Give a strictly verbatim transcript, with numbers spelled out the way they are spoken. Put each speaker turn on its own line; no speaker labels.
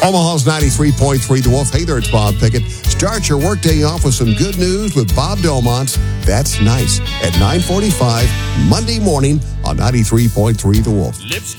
Omaha's ninety-three point three The Wolf. Hey there, it's Bob Pickett. Start your workday off with some good news with Bob Delmont's That's Nice at nine forty-five Monday morning on ninety-three point three The Wolf.
Lips